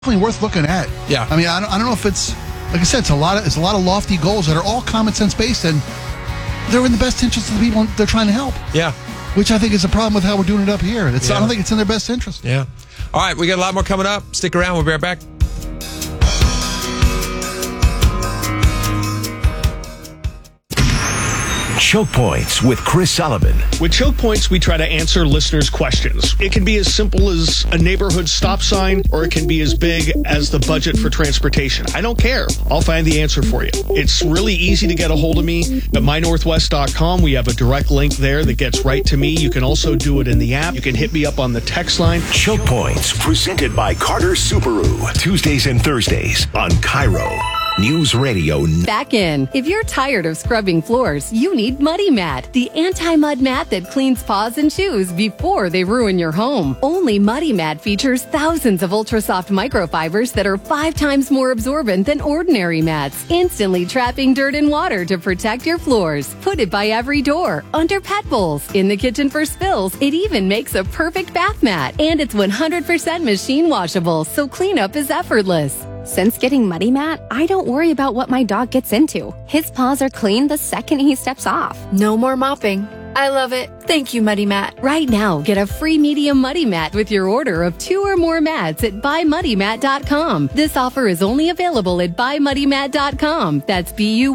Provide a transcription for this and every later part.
definitely worth looking at. Yeah. I mean, I don't know if it's, like I said, it's a lot of lofty goals that are all common sense based, and they're in the best interest of the people they're trying to help. Yeah. Which I think is a problem with how we're doing it up here. I don't think it's in their best interest. Yeah. All right, we got a lot more coming up. Stick around. We'll be right back. Choke Points with Chris Sullivan. With Choke Points, we try to answer listeners' questions. It can be as simple as a neighborhood stop sign, or it can be as big as the budget for transportation. I don't care. I'll find the answer for you. It's really easy to get a hold of me at mynorthwest.com. We have a direct link there that gets right to me. You can also do it in the app. You can hit me up on the text line. Choke Points, presented by Carter Subaru. Tuesdays and Thursdays on Cairo News Radio. Back in. If you're tired of scrubbing floors, you need Muddy Mat, the anti-mud mat that cleans paws and shoes before they ruin your home. Only Muddy Mat features thousands of ultra-soft microfibers that are 5 times more absorbent than ordinary mats, instantly trapping dirt and water to protect your floors. Put it by every door, under pet bowls, in the kitchen for spills. It even makes a perfect bath mat. And it's 100% machine washable, so cleanup is effortless. Since getting Muddy Mat, I don't worry about what my dog gets into. His paws are clean the second he steps off. No more mopping. I love it. Thank you, Muddy Mat. Right now, get a free medium Muddy Mat with your order of 2 or more mats at buymuddymat.com. This offer is only available at buymuddymat.com. That's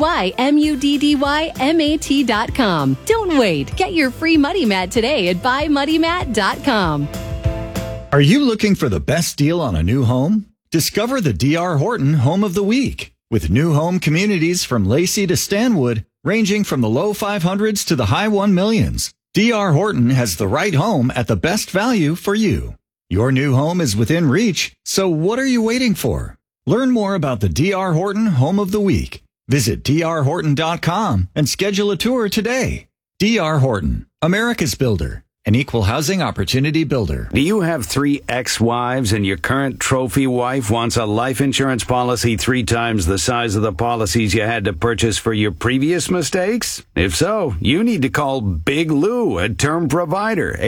BUYMUDDYMAT.com. Don't wait. Get your free Muddy Mat today at buymuddymat.com. Are you looking for the best deal on a new home? Discover the D.R. Horton Home of the Week. With new home communities from Lacey to Stanwood, ranging from the low 500s to the high 1 millions, D.R. Horton has the right home at the best value for you. Your new home is within reach, so what are you waiting for? Learn more about the D.R. Horton Home of the Week. Visit drhorton.com and schedule a tour today. D.R. Horton, America's builder. An equal housing opportunity builder. Do you have 3 ex-wives and your current trophy wife wants a life insurance policy 3 times the size of the policies you had to purchase for your previous mistakes? If so, you need to call Big Lou, a term provider,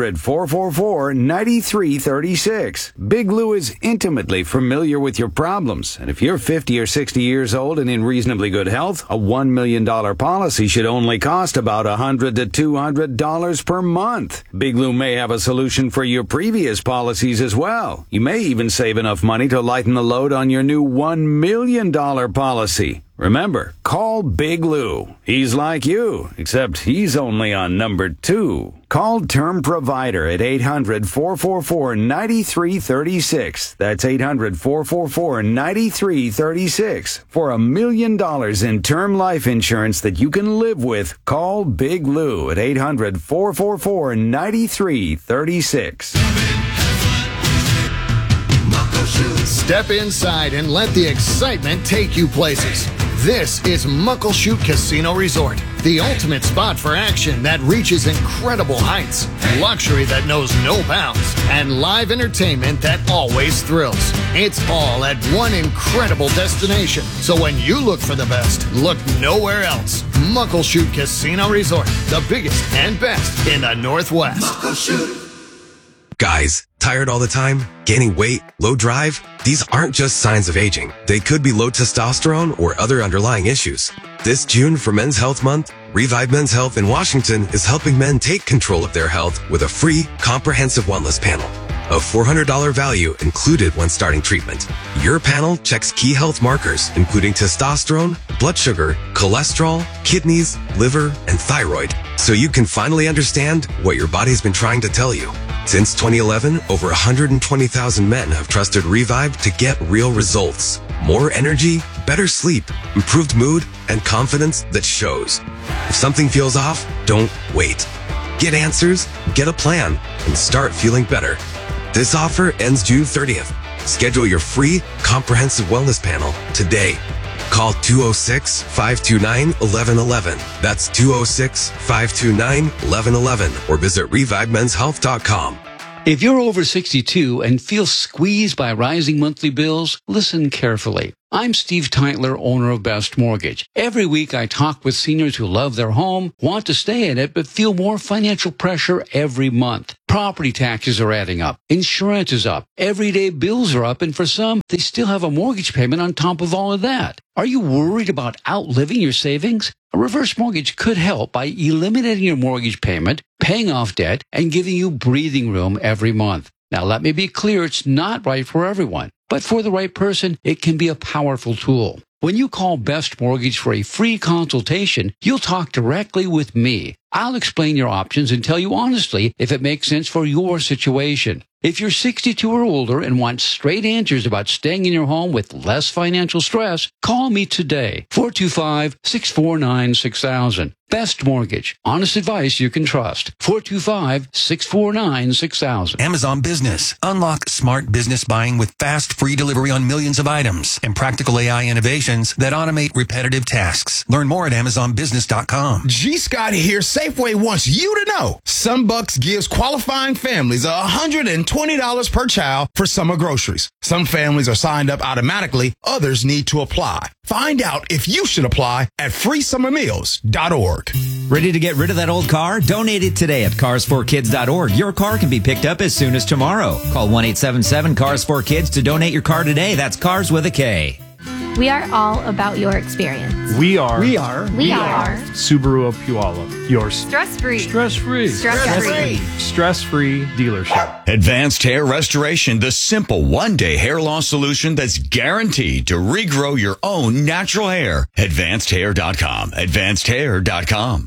800-444-9336. Big Lou is intimately familiar with your problems, and if you're 50 or 60 years old and in reasonably good health, a $1 million policy should only cost about $100 to $200 per month. Big Lou may have a solution for your previous policies as well. You may even save enough money to lighten the load on your new $1 million policy. Remember, call Big Lou. He's like you, except he's only on number 2. Call Term Provider at 800-444-9336. That's 800-444-9336. For $1 million in term life insurance that you can live with, call Big Lou at 800-444-9336. Step inside and let the excitement take you places. This is Muckleshoot Casino Resort, the ultimate spot for action that reaches incredible heights, luxury that knows no bounds, and live entertainment that always thrills. It's all at one incredible destination. So when you look for the best, look nowhere else. Muckleshoot Casino Resort, the biggest and best in the Northwest. Muckleshoot. Guys, tired all the time? Gaining weight? Low drive? These aren't just signs of aging. They could be low testosterone or other underlying issues. This June for Men's Health Month, Revive Men's Health in Washington is helping men take control of their health with a free, comprehensive wellness panel. A $400 value included when starting treatment. Your panel checks key health markers, including testosterone, blood sugar, cholesterol, kidneys, liver, and thyroid, so you can finally understand what your body's been trying to tell you. Since 2011, over 120,000 men have trusted Revive to get real results. More energy, better sleep, improved mood, and confidence that shows. If something feels off, don't wait. Get answers, get a plan, and start feeling better. This offer ends June 30th. Schedule your free, comprehensive wellness panel today. Call 206-529-1111. That's 206-529-1111 or visit ReviveMen'sHealth.com. If you're over 62 and feel squeezed by rising monthly bills, listen carefully. I'm Steve Teitler, owner of Best Mortgage. Every week I talk with seniors who love their home, want to stay in it, but feel more financial pressure every month. Property taxes are adding up. Insurance is up. Everyday bills are up. And for some, they still have a mortgage payment on top of all of that. Are you worried about outliving your savings? A reverse mortgage could help by eliminating your mortgage payment, paying off debt, and giving you breathing room every month. Now, let me be clear, it's not right for everyone. But for the right person, it can be a powerful tool. When you call Best Mortgage for a free consultation, you'll talk directly with me. I'll explain your options and tell you honestly if it makes sense for your situation. If you're 62 or older and want straight answers about staying in your home with less financial stress, call me today. 425-649-6000. Best Mortgage. Honest advice you can trust. 425-649-6000. Amazon Business. Unlock smart business buying with fast, free delivery on millions of items and practical AI innovations that automate repetitive tasks. Learn more at AmazonBusiness.com. G. Scott here. Safeway wants you to know SunBucks gives qualifying families $120 per child for summer groceries. Some families are signed up automatically. Others need to apply. Find out if you should apply at freesummermeals.org. Ready to get rid of that old car? Donate it today at carsforkids.org. Your car can be picked up as soon as tomorrow. Call 1-877-CARS4KIDS to donate your car today. That's Cars with a K. We are all about your experience. We are Subaru of Puyallup. Your stress-free dealership. Advanced Hair Restoration, the simple one-day hair loss solution that's guaranteed to regrow your own natural hair. AdvancedHair.com. AdvancedHair.com.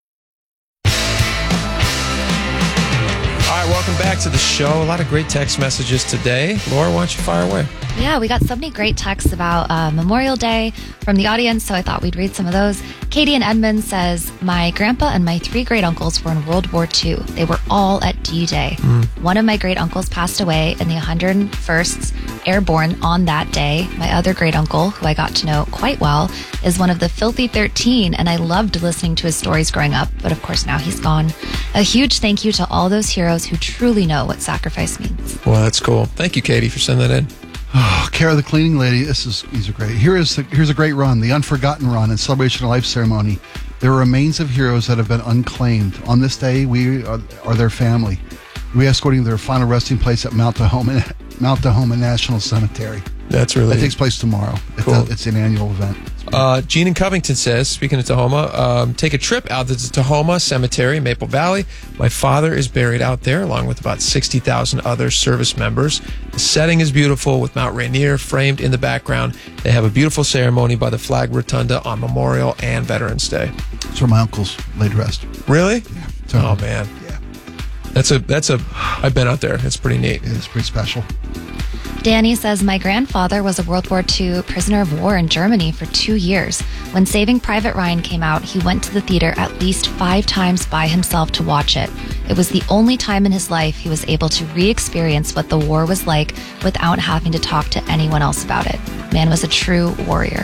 All right, welcome back to the show. A lot of great text messages today. Laura, why don't you fire away? Yeah, we got so many great texts about Memorial Day from the audience, so I thought we'd read some of those. Katie in Edmond says, my grandpa and my 3 great uncles were in World War II. They were all at D-Day. One of my great uncles passed away in the 101st Airborne on that day. My other great uncle, who I got to know quite well, is one of the Filthy 13, and I loved listening to his stories growing up, but of course now he's gone. A huge thank you to all those heroes who truly know what sacrifice means. Well, that's cool. Thank you, Katie, for sending that in. Oh, Kara, the cleaning lady, these are great. Here's a great run, the Unforgotten Run and Celebration of Life ceremony. There are remains of heroes that have been unclaimed. On this day, we are their family. We are escorting their final resting place at Mount Tahoma National Cemetery. That's really... That takes place tomorrow. Cool. It's an annual event. Gene in Covington says, speaking of Tahoma, take a trip out to the Tahoma Cemetery, Maple Valley. My father is buried out there, along with about 60,000 other service members. The setting is beautiful, with Mount Rainier framed in the background. They have a beautiful ceremony by the Flag Rotunda on Memorial and Veterans Day. It's where my uncle's laid rest. Really? Yeah. Oh, man. Yeah. I've been out there. It's pretty neat. It's pretty special. Danny says, my grandfather was a World War II prisoner of war in Germany for 2 years. When Saving Private Ryan came out, he went to the theater at least 5 times by himself to watch it. It was the only time in his life he was able to re-experience what the war was like without having to talk to anyone else about it. Man was a true warrior.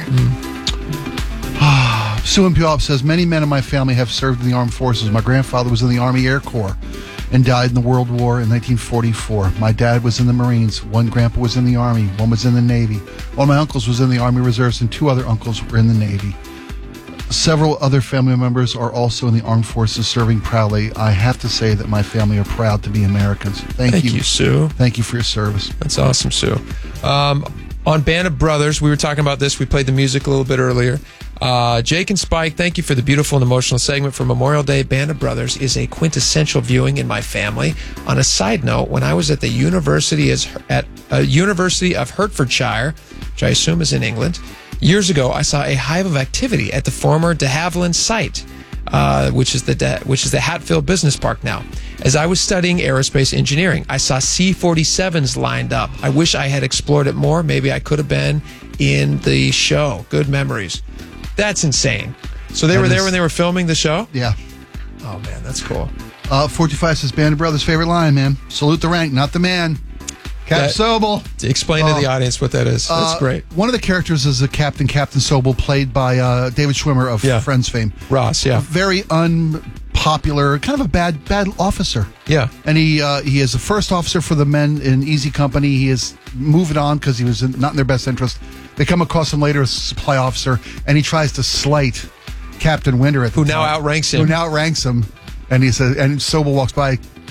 Sue in Puyallup says, many men in my family have served in the armed forces. My grandfather was in the Army Air Corps and died in the World War in 1944. My dad was in the Marines. One grandpa was in the Army. One was in the Navy. One of my uncles was in the Army Reserves, and 2 other uncles were in the Navy. Several other family members are also in the armed forces serving proudly. I have to say that my family are proud to be Americans. Thank you, Sue. Thank you for your service. That's awesome, Sue. On Band of Brothers, we were talking about this. We played the music a little bit earlier. Jake and Spike, thank you for the beautiful and emotional segment for Memorial Day. Band of Brothers is a quintessential viewing in my family. On a side note, when I was at the University of Hertfordshire, which I assume is in England, years ago, I saw a hive of activity at the former de Havilland site, which is the Hatfield Business Park now. As I was studying aerospace engineering, I saw C-47s lined up. I wish I had explored it more. Maybe I could have been in the show. Good memories. That's insane. So they were there when they were filming the show? Yeah. Oh, man, that's cool. 425 says, Band of Brothers' favorite line, man. Salute the rank, not the man. Cap Sobel. Explain to the audience what that is. That's great. One of the characters is Captain Sobel, played by David Schwimmer of Friends fame. Ross, yeah. Very unpopular, kind of a bad officer. Yeah. And he is the first officer for the men in Easy Company. He is moving on because he was not in their best interest. They come across him later as a supply officer, and he tries to slight Captain Winter at the Who time. now outranks him. And he says, and Sobel walks by.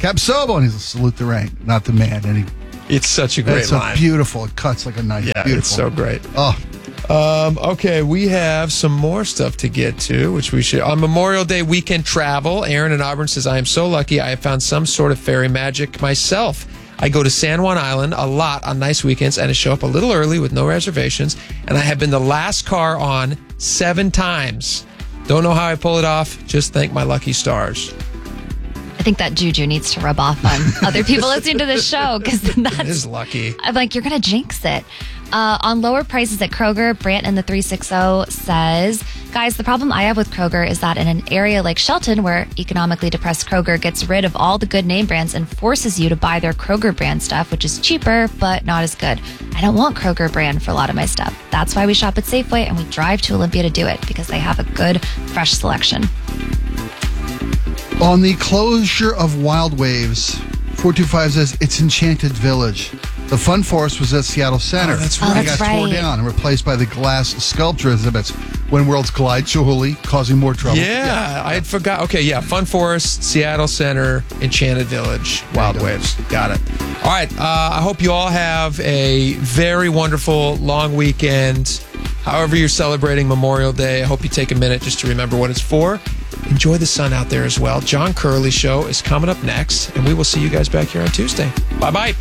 Capsobo, and he's salute the rank, not the man. And it's such a great line. It's beautiful. It cuts like a knife. Yeah, beautiful. it's so great. Oh. Okay, we have some more stuff to get to, which we should. On Memorial Day weekend travel, Aaron in Auburn says, I am so lucky I have found some sort of fairy magic myself. I go to San Juan Island a lot on nice weekends and I show up a little early with no reservations, and I have been the last car on 7 times. Don't know how I pull it off. Just thank my lucky stars. I think that juju needs to rub off on other people listening to this show, because that is lucky. I'm like, you're going to jinx it. On lower prices at Kroger, Brant in the 360 says, guys, the problem I have with Kroger is that in an area like Shelton, where economically depressed Kroger gets rid of all the good name brands and forces you to buy their Kroger brand stuff, which is cheaper, but not as good. I don't want Kroger brand for a lot of my stuff. That's why we shop at Safeway and we drive to Olympia to do it, because they have a good, fresh selection. On the closure of Wild Waves, 425 says it's Enchanted Village. The Fun Forest was at Seattle Center. Oh, that's right. It got torn down and replaced by the glass sculpture exhibits when worlds collide, Chihuly, causing more trouble. Yeah, I had forgot. Okay, yeah, Fun Forest, Seattle Center, Enchanted Village, Wild Waves. Got it. All right, I hope you all have a very wonderful long weekend. However you're celebrating Memorial Day, I hope you take a minute just to remember what it's for. Enjoy the sun out there as well. John Curley Show is coming up next, and we will see you guys back here on Tuesday. Bye-bye.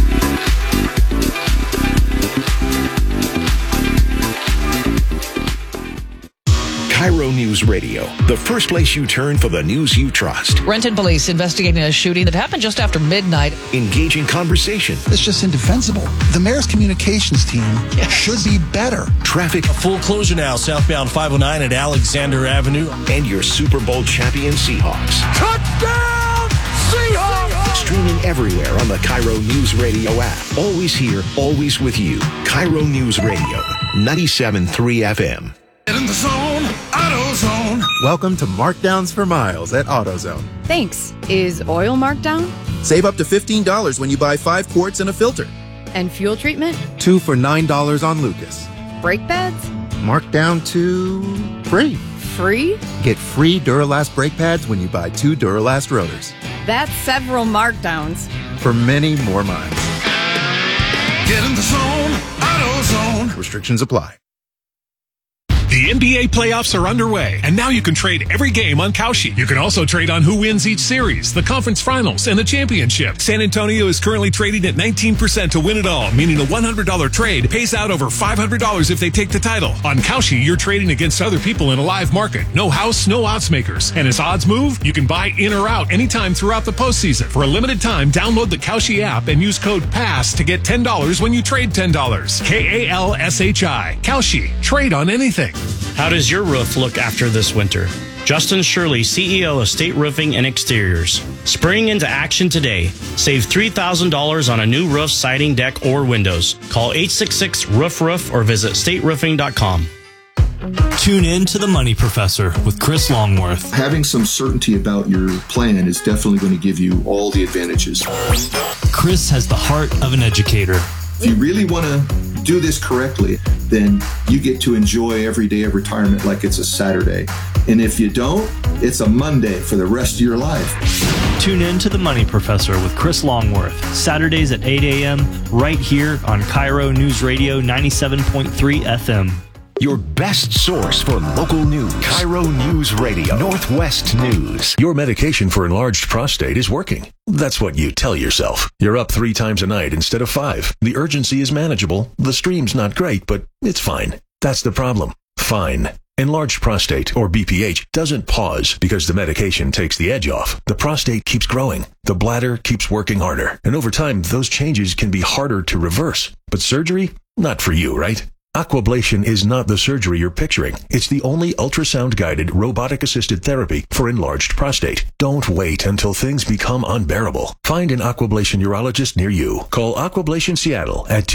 Cairo News Radio, the first place you turn for the news you trust. Renton police investigating a shooting that happened just after midnight. Engaging conversation. It's just indefensible. The mayor's communications team should be better. Traffic. A full closure now, southbound 509 at Alexander Avenue. And your Super Bowl champion Seahawks. Touchdown, Seahawks! Streaming everywhere on the Cairo News Radio app. Always here, always with you. Cairo News Radio, 97.3 FM. Get in the zone, AutoZone. Welcome to Markdowns for Miles at AutoZone. Thanks. Is oil marked down? Save up to $15 when you buy 5 quarts and a filter. And fuel treatment? 2 for $9 on Lucas. Brake pads? Marked down to free. Free? Get free Duralast brake pads when you buy 2 Duralast rotors. That's several markdowns. For many more miles. Get in the zone, AutoZone. Restrictions apply. The NBA playoffs are underway, and now you can trade every game on Kalshi. You can also trade on who wins each series, the conference finals, and the championship. San Antonio is currently trading at 19% to win it all, meaning a $100 trade pays out over $500 if they take the title. On Kalshi, you're trading against other people in a live market. No house, no odds makers. And as odds move, you can buy in or out anytime throughout the postseason. For a limited time, download the Kalshi app and use code PASS to get $10 when you trade $10. KALSHI. Kalshi. Trade on anything. How does your roof look after this winter? Justin Shirley, CEO of State Roofing and Exteriors. Spring into action today. Save $3,000 on a new roof, siding, deck, or windows. Call 866-ROOF-ROOF or visit stateroofing.com. Tune in to The Money Professor with Chris Longworth. Having some certainty about your plan is definitely going to give you all the advantages. Chris has the heart of an educator. If you really want to do this correctly, then you get to enjoy every day of retirement like it's a Saturday. And if you don't, it's a Monday for the rest of your life. Tune in to The Money Professor with Chris Longworth, Saturdays at 8 a.m. right here on Cairo News Radio 97.3 FM. Your best source for local news. Cairo News Radio. Northwest News. Your medication for enlarged prostate is working. That's what you tell yourself. You're up 3 times a night instead of 5. The urgency is manageable. The stream's not great, but it's fine. That's the problem. Fine. Enlarged prostate, or BPH, doesn't pause because the medication takes the edge off. The prostate keeps growing. The bladder keeps working harder. And over time, those changes can be harder to reverse. But surgery? Not for you, right? Aquablation is not the surgery you're picturing. It's the only ultrasound-guided, robotic-assisted therapy for enlarged prostate. Don't wait until things become unbearable. Find an Aquablation urologist near you. Call Aquablation Seattle at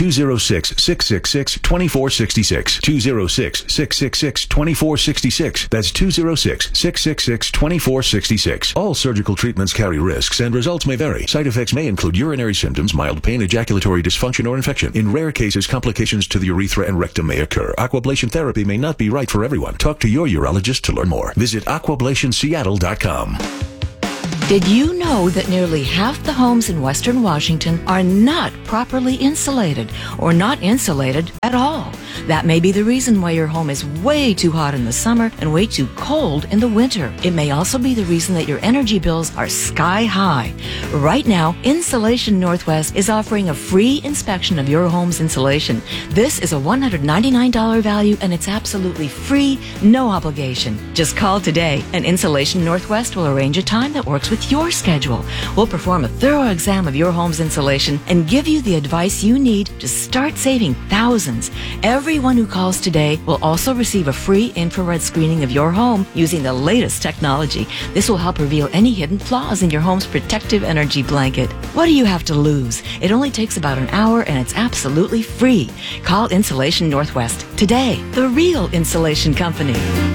206-666-2466. 206-666-2466. That's 206-666-2466. All surgical treatments carry risks, and results may vary. Side effects may include urinary symptoms, mild pain, ejaculatory dysfunction, or infection. In rare cases, complications to the urethra and rectum may occur. Aquablation therapy may not be right for everyone. Talk to your urologist to learn more. Visit aquablationseattle.com. Did you know that nearly half the homes in Western Washington are not properly insulated or not insulated at all? That may be the reason why your home is way too hot in the summer and way too cold in the winter. It may also be the reason that your energy bills are sky high. Right now, Insulation Northwest is offering a free inspection of your home's insulation. This is a $199 value and it's absolutely free, no obligation. Just call today and Insulation Northwest will arrange a time that works with your schedule. We'll perform a thorough exam of your home's insulation and give you the advice you need to start saving thousands. Everyone who calls today will also receive a free infrared screening of your home using the latest technology. This will help reveal any hidden flaws in your home's protective energy blanket. What do you have to lose? It only takes about an hour and it's absolutely free. Call Insulation Northwest today, the real insulation company.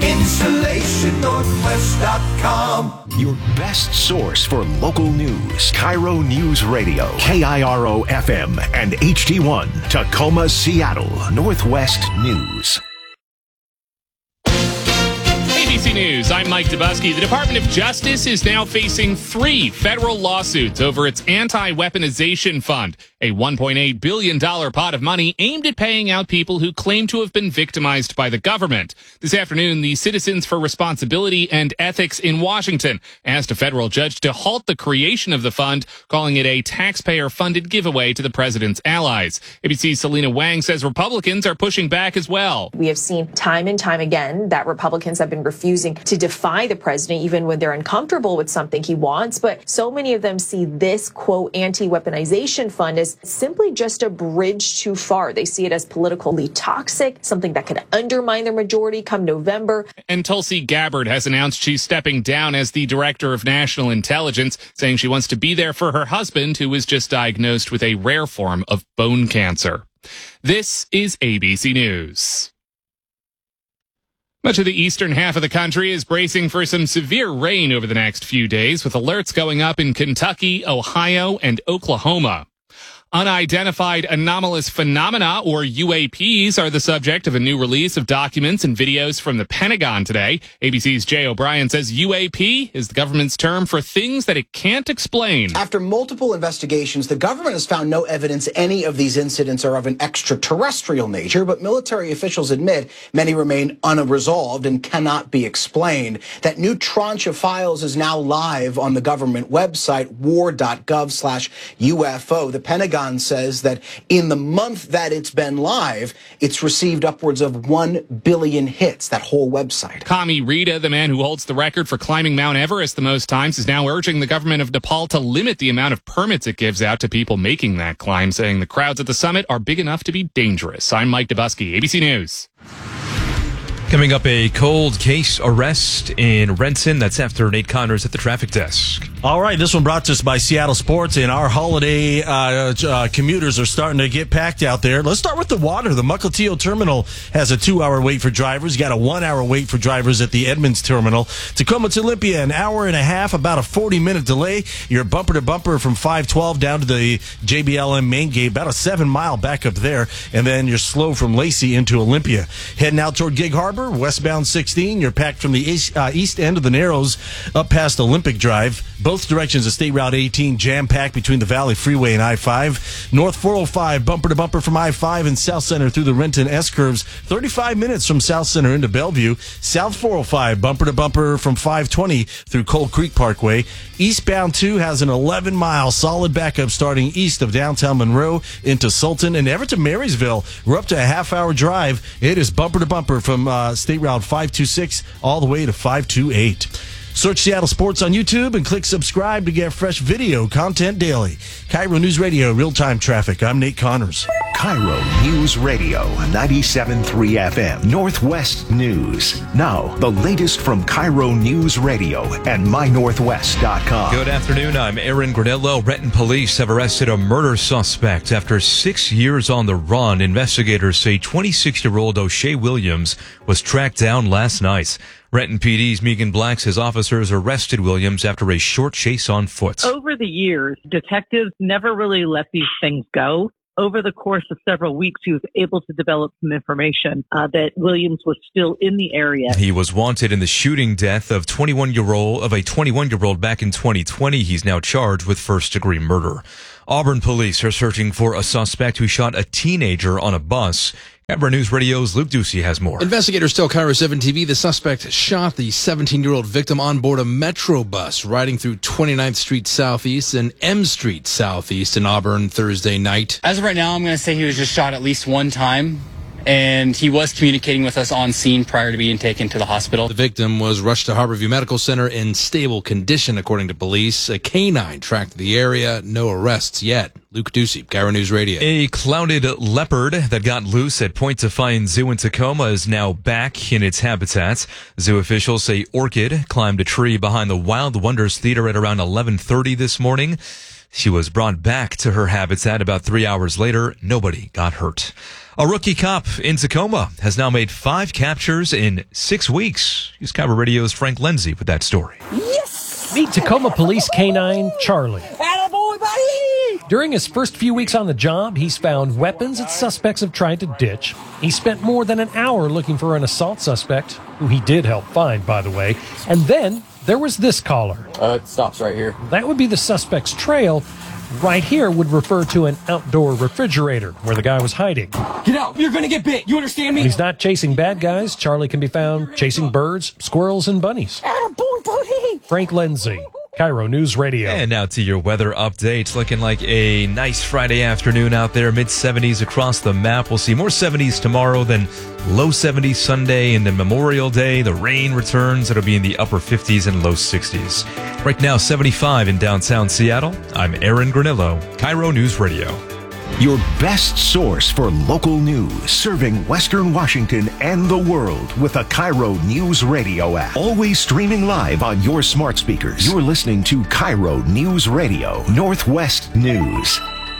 InsulationNorthwest.com. Your best source for local news. Cairo News Radio. KIRO FM and HD1. Tacoma, Seattle. Northwest News. ABC News, I'm Mike Dubusky. The Department of Justice is now facing 3 federal lawsuits over its anti-weaponization fund, a $1.8 billion pot of money aimed at paying out people who claim to have been victimized by the government. This afternoon, the Citizens for Responsibility and Ethics in Washington asked a federal judge to halt the creation of the fund, calling it a taxpayer-funded giveaway to the president's allies. ABC's Selena Wang says Republicans are pushing back as well. We have seen time and time again that Republicans have been refusing to defy the president even when they're uncomfortable with something he wants. But so many of them see this, quote, anti-weaponization fund as simply just a bridge too far. They see it as politically toxic, something that could undermine their majority come November. And Tulsi Gabbard has announced she's stepping down as the director of national intelligence, saying she wants to be there for her husband, who was just diagnosed with a rare form of bone cancer. This is ABC News. Much of the eastern half of the country is bracing for some severe rain over the next few days, with alerts going up in Kentucky, Ohio, and Oklahoma. Unidentified anomalous phenomena, or UAPs, are the subject of a new release of documents and videos from the Pentagon today. ABC's Jay O'Brien says UAP is the government's term for things that it can't explain. After multiple investigations, the government has found no evidence any of these incidents are of an extraterrestrial nature, but military officials admit many remain unresolved and cannot be explained. That new tranche of files is now live on the government website, war.gov/UFO. The Pentagon says that in the month that it's been live, it's received upwards of 1 billion hits, that whole website. Kami Rita, the man who holds the record for climbing Mount Everest the most times, is now urging the government of Nepal to limit the amount of permits it gives out to people making that climb, saying the crowds at the summit are big enough to be dangerous. I'm Mike Dubusky, ABC News. Coming up, a cold case arrest in Renton. That's after Nate Connors at the traffic desk. All right, this one brought to us by Seattle Sports, and our holiday commuters are starting to get packed out there. Let's start with the water. The Mukilteo Terminal has a 2-hour wait for drivers. You got a 1-hour wait for drivers at the Edmonds Terminal. Tacoma to Olympia, an hour and a half, about a 40-minute delay. You're bumper to bumper from 512 down to the JBLM main gate, about a 7-mile back up there, and then you're slow from Lacey into Olympia. Heading out toward Gig Harbor, westbound 16, you're packed from the east end of the Narrows up past Olympic Drive. Both directions of State Route 18 jam-packed between the Valley Freeway and I-5. North 405, bumper to bumper from I-5 and South Center through the Renton S-curves. 35 minutes from South Center into Bellevue. South 405, bumper to bumper from 520 through Cold Creek Parkway. Eastbound 2 has an 11-mile solid backup starting east of downtown Monroe into Sultan and ever to Marysville. We're up to a half-hour drive. It is bumper to bumper from State Route 526 all the way to 528. Search Seattle Sports on YouTube and click subscribe to get fresh video content daily. Cairo News Radio, real-time traffic. I'm Nate Connors. Cairo News Radio, 97.3 FM, Northwest News. Now, the latest from Cairo News Radio and mynorthwest.com. Good afternoon, I'm Aaron Granello. Renton police have arrested a murder suspect after 6 years on the run. Investigators say 26-year-old O'Shea Williams was tracked down last night. Renton PD's Megan Black says officers arrested Williams after a short chase on foot. Over the years, detectives never really let these things go. over the course of several weeks, he was able to develop some information that Williams was still in the area. He was wanted in the shooting death of a 21-year-old back in 2020. He's now charged with first-degree murder. Auburn police are searching for a suspect who shot a teenager on a bus. KIRO News Radio's Luke Ducey has more. Investigators tell KIRO 7 TV the suspect shot the 17-year-old victim on board a Metro bus riding through 29th Street Southeast and M Street Southeast in Auburn Thursday night. As of right now, I'm going to say he was just shot at least one time, and he was communicating with us on scene prior to being taken to the hospital. The victim was rushed to Harborview Medical Center in stable condition, according to police. A canine tracked the area. No arrests yet. Luke Ducey, KIRO News Radio. A clouded leopard that got loose at Point Defiance Zoo in Tacoma is now back in its habitat. Zoo officials say Orchid climbed a tree behind the Wild Wonders Theater at around 11:30 this morning. She was brought back to her habitat about 3 hours later. Nobody got hurt. A rookie cop in Tacoma has now made 5 captures in 6 weeks. Here's KIRO Radio's Frank Lindsay with that story. Yes! Meet Tacoma Police Canine Charlie. Attaboy, buddy! During his first few weeks on the job, he's found weapons that suspects have tried to ditch. He spent more than an hour looking for an assault suspect, who he did help find, by the way. And then there was this caller. It stops right here. That would be the suspect's trail. Right here would refer to an outdoor refrigerator where the guy was hiding. Get out! You're gonna get bit! You understand me? When he's not chasing bad guys, Charlie can be found chasing birds, squirrels, and bunnies. Attaboy, buddy! Frank Lindsay, KIRO News Radio. And now to your weather update. Looking like a nice Friday afternoon out there. Mid-70s across the map. We'll see more 70s tomorrow, then low 70s Sunday, and then Memorial Day. The rain returns. It'll be in the upper 50s and low 60s. Right now, 75 in downtown Seattle. I'm Aaron Granillo, KIRO News Radio. Your best source for local news, serving Western Washington and the world with the KIRO News Radio app. Always streaming live on your smart speakers. You're listening to KIRO News Radio, Northwest News.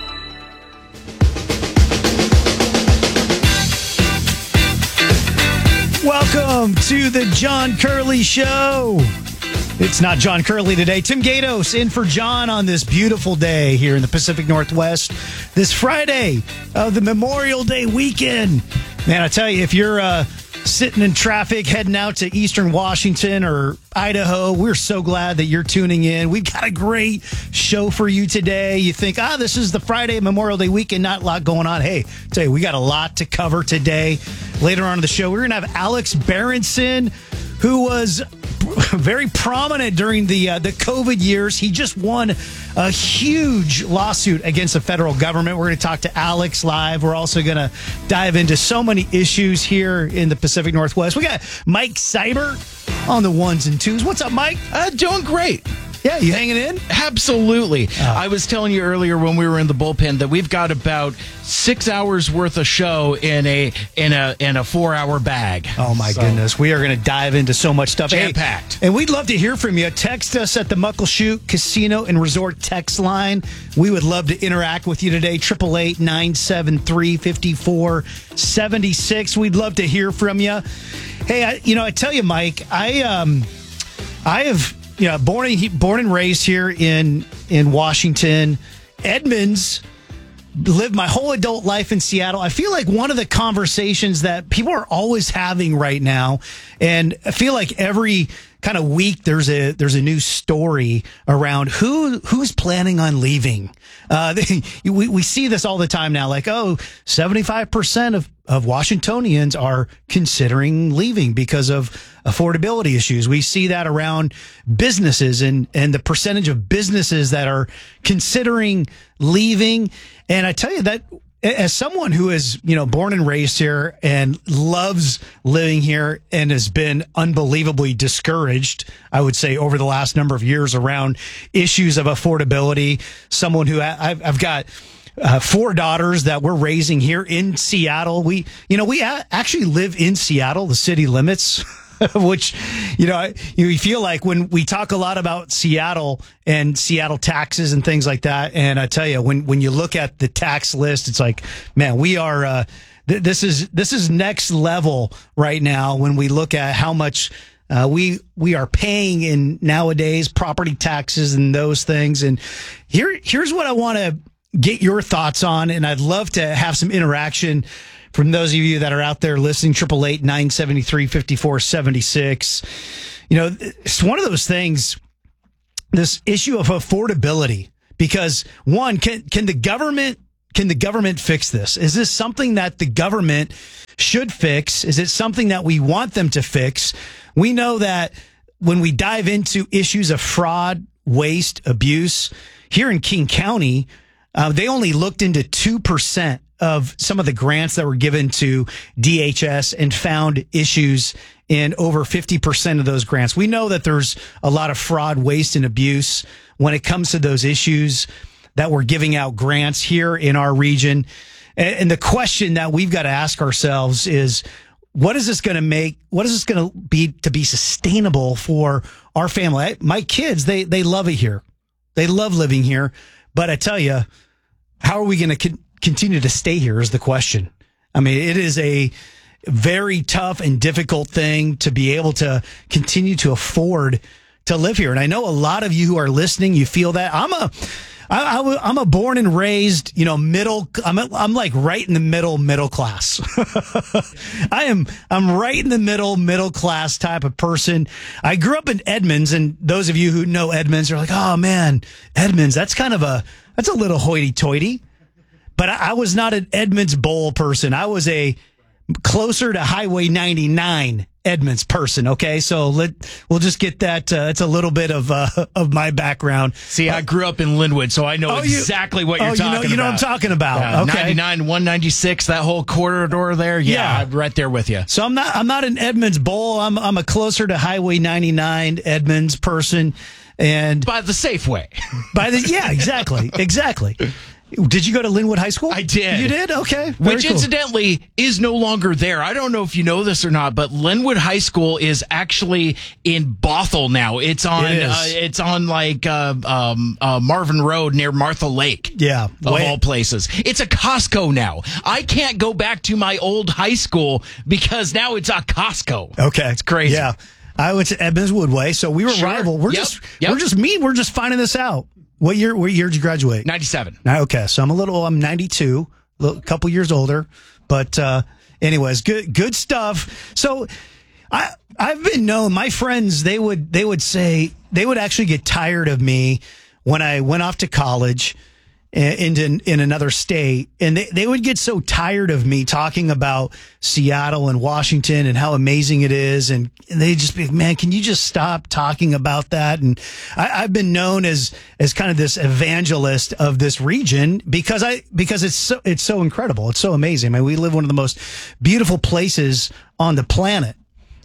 Welcome to the John Curley Show. It's not John Curley today. Tim Gatos in for John on this beautiful day here in the Pacific Northwest. This Friday of the Memorial Day weekend. Man, I tell you, if you're sitting in traffic heading out to Eastern Washington or Idaho, we're so glad that you're tuning in. We've got a great show for you today. You think, this is the Friday Memorial Day weekend, not a lot going on. Hey, I tell you, we got a lot to cover today. Later on in the show, we're going to have Alex Berenson, who was very prominent during the COVID years. He just won a huge lawsuit against the federal government. We're going to talk to Alex live. We're also going to dive into so many issues here in the Pacific Northwest. We got Mike Cyber on the ones and twos. What's up, Mike? Doing great. Yeah, you hanging in? Absolutely. I was telling you earlier when we were in the bullpen that we've got about 6 hours worth of show in a 4-hour bag. Oh my goodness, we are going to dive into so much stuff. Jam-packed. And we'd love to hear from you. Text us at the Muckleshoot Casino and Resort text line. We would love to interact with you today. 888-973-5476. We'd love to hear from you. Hey, I tell you, Mike, I have. Born and raised here in Washington. Edmonds, lived my whole adult life in Seattle. I feel like one of the conversations that people are always having right now, and I feel like every kind of week there's a new story around who's planning on leaving. We see this all the time now, like 75% of Washingtonians are considering leaving because of affordability issues. We see that around businesses and the percentage of businesses that are considering leaving. And I tell you that as someone who is, born and raised here and loves living here and has been unbelievably discouraged, I would say, over the last number of years around issues of affordability, someone who I've got 4 daughters that we're raising here in Seattle. We actually live in Seattle, the city limits. Which, you feel like when we talk a lot about Seattle and Seattle taxes and things like that. And I tell you, when you look at the tax list, it's like, man, we are, this is next level right now when we look at how much we are paying in nowadays property taxes and those things. And here's what I want to get your thoughts on, and I'd love to have some interaction from those of you that are out there listening. 888-973-5476. You know, it's one of those things, this issue of affordability, because one, can the government fix this? Is this something that the government should fix? Is it something that we want them to fix? We know that when we dive into issues of fraud, waste, abuse, here in King County, they only looked into 2% of some of the grants that were given to DHS and found issues in over 50% of those grants. We know that there's a lot of fraud, waste, and abuse when it comes to those issues that we're giving out grants here in our region. And the question that we've got to ask ourselves is, what is this going to make? What is this going to be to be sustainable for our family? My kids, they love it here. They love living here. But I tell you, how are we going to continue to stay here is the question. I mean, it is a very tough and difficult thing to be able to continue to afford to live here. And I know a lot of you who are listening, you feel that. I'm a born and raised, I'm like right in the middle class. I'm right in the middle class type of person. I grew up in Edmonds, and those of you who know Edmonds are like, oh man, Edmonds, that's a little hoity-toity. But I was not an Edmonds Bowl person. I was a closer to Highway 99 Edmonds person. Okay, so we'll just get that. It's a little bit of my background. See, I grew up in Linwood, so I know exactly what you're talking about. You know what I'm talking about. Okay, 99, 196, that whole corridor there. Yeah, I'm right there with you. So I'm not an Edmonds Bowl. I'm a closer to Highway 99 Edmonds person, and by the safe way. Exactly. Did you go to Linwood High School? I did. You did? Okay. Which incidentally is no longer there. I don't know if you know this or not, but Linwood High School is actually in Bothell now. It's on Marvin Road near Martha Lake. Yeah. Of all places. It's a Costco now. I can't go back to my old high school because now it's a Costco. Okay. It's crazy. Yeah. I went to Edmonds Woodway, so we were rival. We're just finding this out. What year did you graduate? 97. Okay, so I'm 92, a couple years older, but anyways, good stuff. So I've been known, my friends, they would say they would actually get tired of me when I went off to college in another state, and they would get so tired of me talking about Seattle and Washington and how amazing it is, and they'd just be like, man, can you just stop talking about that? And I've been known as kind of this evangelist of this region because it's so incredible, it's so amazing. I mean, we live in one of the most beautiful places on the planet,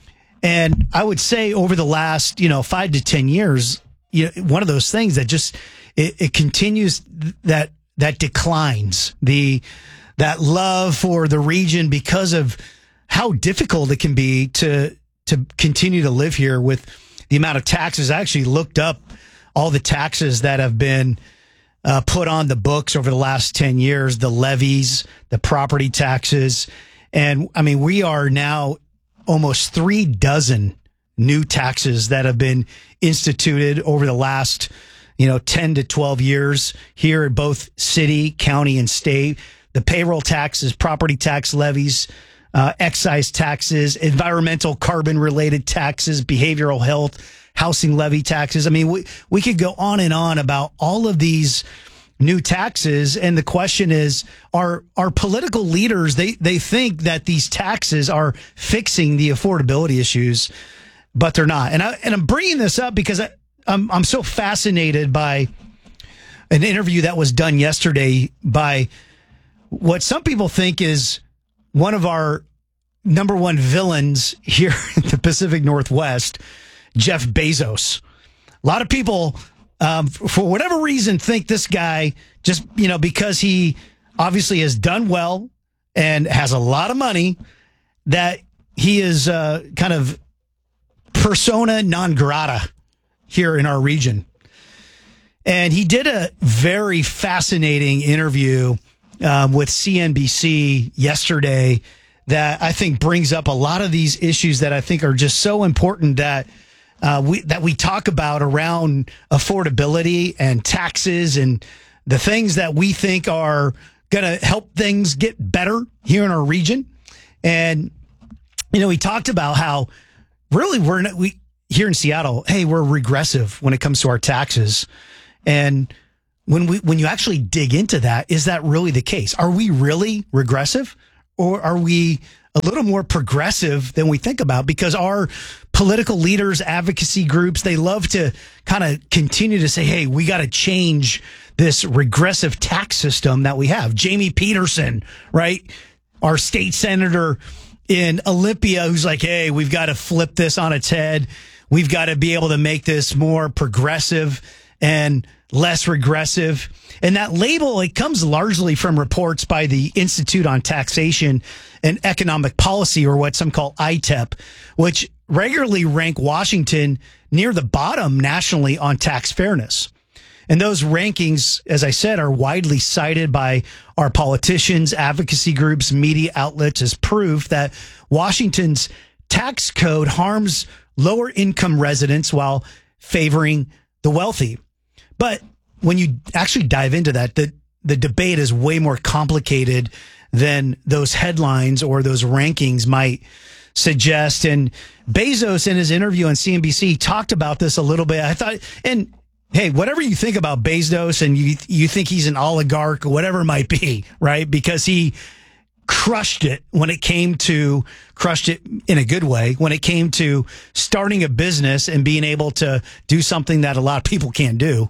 and I would say over the last 5 to 10 years, one of those things that just it continues that declines, that love for the region because of how difficult it can be to continue to live here with the amount of taxes. I actually looked up all the taxes that have been put on the books over the last 10 years, the levies, the property taxes. And I mean, we are now almost 3 dozen new taxes that have been instituted over the last 10 to 12 years here in both city, county, and state. The payroll taxes, property tax levies, excise taxes, environmental carbon-related taxes, behavioral health, housing levy taxes. I mean, we could go on and on about all of these new taxes. And the question is, are political leaders, they think that these taxes are fixing the affordability issues, but they're not. And I'm bringing this up because I'm so fascinated by an interview that was done yesterday by what some people think is one of our number one villains here in the Pacific Northwest, Jeff Bezos. A lot of people, for whatever reason, think this guy just, because he obviously has done well and has a lot of money, that he is kind of persona non grata here in our region. And he did a very fascinating interview with CNBC yesterday that I think brings up a lot of these issues that I think are just so important that we talk about around affordability and taxes and the things that we think are going to help things get better here in our region. And, he talked about how really we here in Seattle, hey, we're regressive when it comes to our taxes. And when you actually dig into that, is that really the case? Are we really regressive, or are we a little more progressive than we think about? Because our political leaders, advocacy groups, they love to kind of continue to say, hey, we got to change this regressive tax system that we have. Jamie Peterson, right? Our state senator in Olympia, who's like, hey, we've got to flip this on its head. We've got to be able to make this more progressive and less regressive. And that label, it comes largely from reports by the Institute on Taxation and Economic Policy, or what some call ITEP, which regularly rank Washington near the bottom nationally on tax fairness. And those rankings, as I said, are widely cited by our politicians, advocacy groups, media outlets as proof that Washington's tax code harms lower income residents while favoring the wealthy. But when you actually dive into that, the debate is way more complicated than those headlines or those rankings might suggest. And Bezos, in his interview on CNBC, talked about this a little bit. I thought, and hey, whatever you think about Bezos and you think he's an oligarch or whatever it might be, right? Because he crushed it in a good way when it came to starting a business and being able to do something that a lot of people can't do.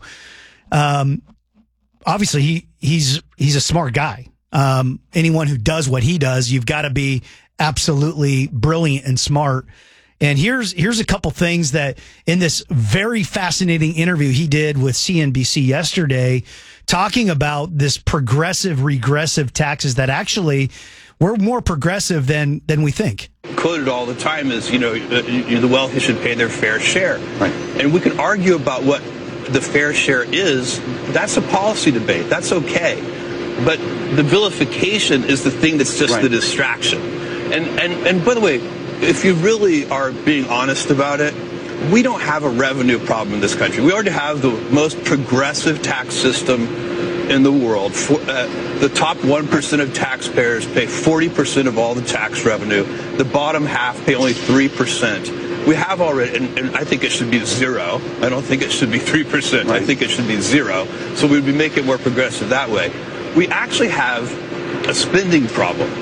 Obviously he's a smart guy. Anyone who does what he does, you've got to be absolutely brilliant and smart. And here's a couple things that in this very fascinating interview he did with CNBC yesterday, talking about this progressive, regressive taxes that actually were more progressive than we think. Quoted all the time is, the wealthy should pay their fair share. Right. And we can argue about what the fair share is. That's a policy debate. That's okay. But the vilification is the thing that's just the distraction. And by the way, if you really are being honest about it, we don't have a revenue problem in this country. We already have the most progressive tax system in the world. The top 1% of taxpayers pay 40% of all the tax revenue. The bottom half pay only 3%. We have already, and I think it should be 0. I don't think it should be 3%. Right. I think it should be 0. So we'd be making it more progressive that way. We actually have a spending problem.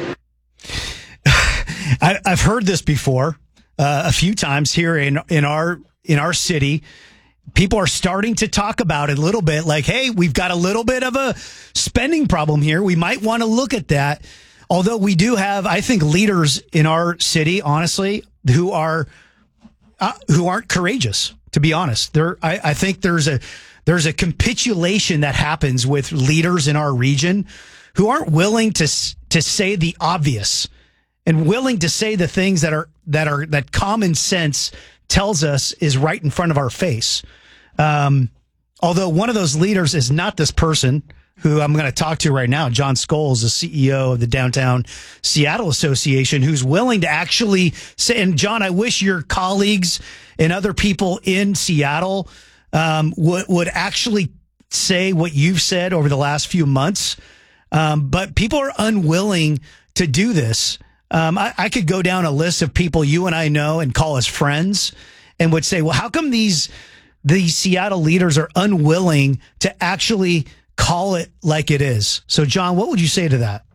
I've heard this before a few times here in our city. People are starting to talk about it a little bit, like, hey, we've got a little bit of a spending problem here. We might want to look at that. Although we do have, I think, leaders in our city, honestly, who aren't courageous. To be honest, I think there's a capitulation that happens with leaders in our region who aren't willing to say the obvious and willing to say the things that common sense tells us is right in front of our face. Although one of those leaders is not this person who I'm going to talk to right now, John Scholes, the CEO of the Downtown Seattle Association, who's willing to actually say, and John, I wish your colleagues and other people in Seattle would actually say what you've said over the last few months. But people are unwilling to do this. I could go down a list of people you and I know and call us friends and would say, well, how come these Seattle leaders are unwilling to actually call it like it is? So, John, what would you say to that?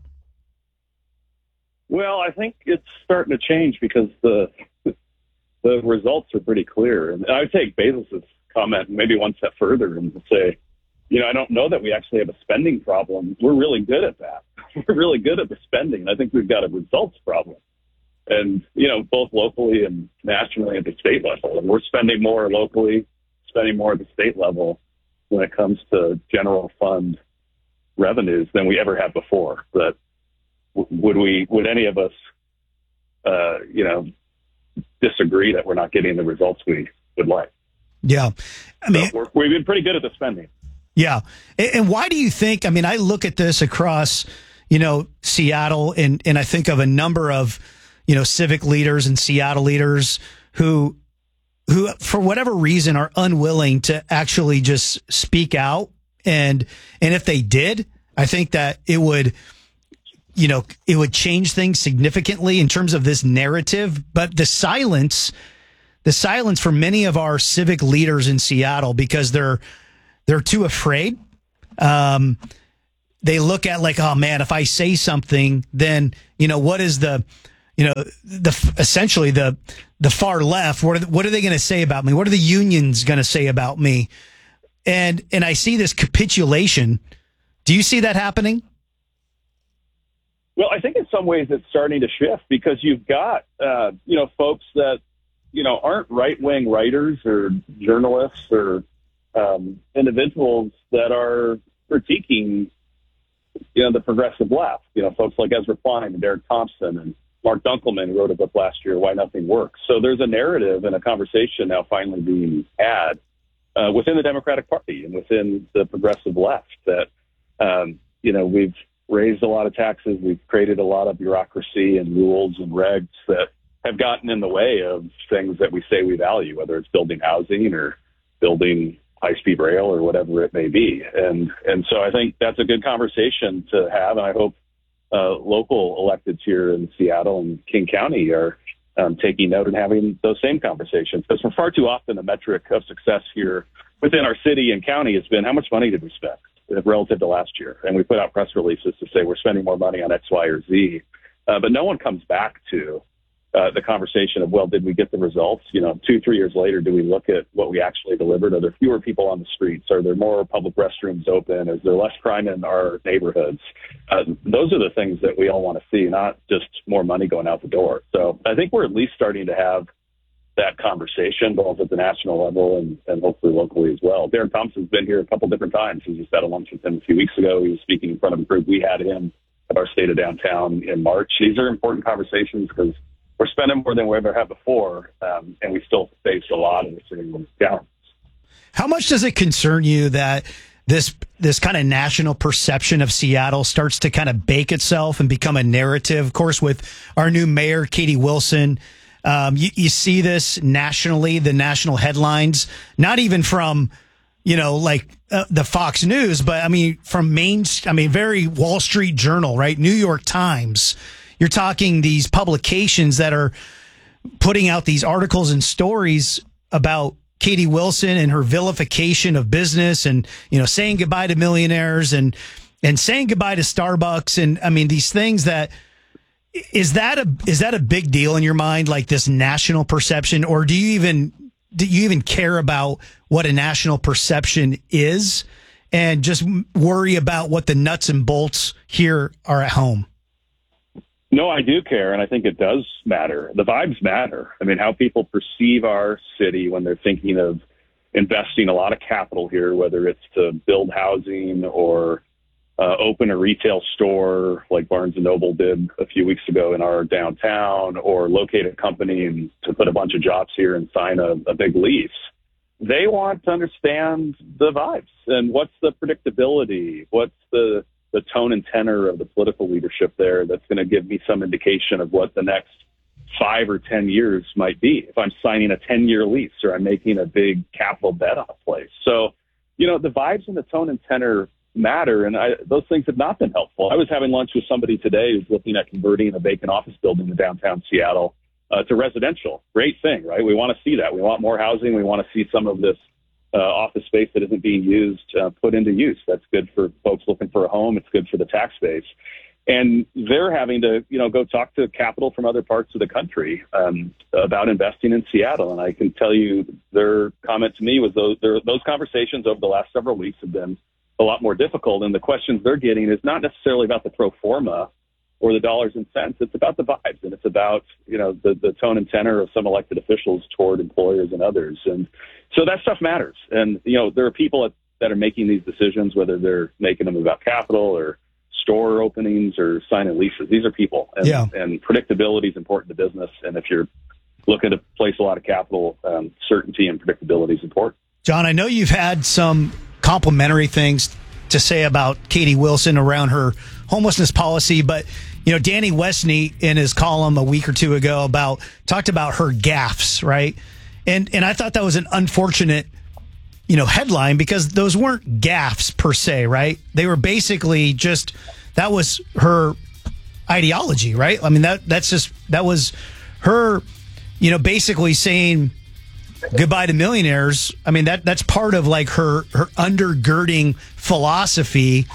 Well, I think it's starting to change because the results are pretty clear. And I would take Bezos' comment maybe one step further and say, I don't know that we actually have a spending problem. We're really good at that. We're really good at the spending. I think we've got a results problem. And, both locally and nationally at the state level. And we're spending more locally, spending more at the state level when it comes to general fund revenues than we ever have before. But would any of us, disagree that we're not getting the results we would like? Yeah. I mean, so we've been pretty good at the spending. Yeah. And why do you think, I look at this across, Seattle and I think of a number of, civic leaders and Seattle leaders who for whatever reason are unwilling to actually just speak out And if they did, I think that it would change things significantly in terms of this narrative. But the silence for many of our civic leaders in Seattle, because they're too afraid. They look at like, oh man, if I say something, then, what is essentially the far left, what are they going to say about me? What are the unions going to say about me? And I see this capitulation. Do you see that happening? Well, I think in some ways it's starting to shift, because you've got, folks that, aren't right-wing writers or journalists or individuals that are critiquing, the progressive left. Folks like Ezra Klein and Derek Thompson and Mark Dunkelman, who wrote a book last year, Why Nothing Works. So there's a narrative and a conversation now finally being had within the Democratic Party and within the progressive left that, we've raised a lot of taxes. We've created a lot of bureaucracy and rules and regs that have gotten in the way of things that we say we value, whether it's building housing or building high-speed rail or whatever it may be. And so I think that's a good conversation to have. And I hope local electeds here in Seattle and King County are taking note and having those same conversations. Because for far too often, the metric of success here within our city and county has been how much money did we spend relative to last year. And we put out press releases to say we're spending more money on X, Y, or Z. But no one comes back to the conversation of, well, did we get the results? 2-3 years later, do we look at what we actually delivered? Are there fewer people on the streets? Are there more public restrooms open? Is there less crime in our neighborhoods? Those are the things that we all want to see, not just more money going out the door. So I think we're at least starting to have that conversation, both at the national level and hopefully locally as well. Darren Thompson's been here a couple different times. We just had a lunch with him a few weeks ago. He was speaking in front of a group. We had him at our State of Downtown in March. These are important conversations because we're spending more than we ever have before, and we still face a lot of the city challenges. How much does it concern you that this kind of national perception of Seattle starts to kind of bake itself and become a narrative? Of course, with our new mayor, Katie Wilson, you see this nationally, the national headlines, not even from, the Fox News, but from very Wall Street Journal, right? New York Times. You're talking these publications that are putting out these articles and stories about Katie Wilson and her vilification of business and, saying goodbye to millionaires and saying goodbye to Starbucks. And these things that, is that a big deal in your mind, like this national perception, or do you even care about what a national perception is and just worry about what the nuts and bolts here are at home? No, I do care, and I think it does matter. The vibes matter. How people perceive our city when they're thinking of investing a lot of capital here, whether it's to build housing or open a retail store like Barnes & Noble did a few weeks ago in our downtown, or locate a company and to put a bunch of jobs here and sign a big lease. They want to understand the vibes and what's the predictability, what's the tone and tenor of the political leadership there that's going to give me some indication of what the next 5 or 10 years might be if I'm signing a 10-year lease or I'm making a big capital bet on a place. So, the vibes and the tone and tenor matter, and those things have not been helpful. I was having lunch with somebody today who's looking at converting a vacant office building in downtown Seattle to residential. Great thing, right? We want to see that. We want more housing. We want to see some of this office space that isn't being used put into use. That's good for folks looking for a home. It's good for the tax base. And they're having to, go talk to capital from other parts of the country about investing in Seattle. And I can tell you their comment to me was those conversations over the last several weeks have been a lot more difficult. And the questions they're getting is not necessarily about the pro forma or the dollars and cents. It's about the vibes, and it's about, the tone and tenor of some elected officials toward employers and others. And so that stuff matters. And, there are people that are making these decisions, whether they're making them about capital or store openings or signing leases. These are people. And predictability is important to business. And if you're looking to place a lot of capital, certainty and predictability is important. John, I know you've had some complimentary things to say about Katie Wilson around her homelessness policy, but Danny Westney in his column a week or two ago talked about her gaffes, right? And I thought that was an unfortunate headline because those weren't gaffes per se, right? They were basically just, that was her ideology, right? I mean, that was her, basically saying goodbye to millionaires. I mean, that's part of like her undergirding philosophy.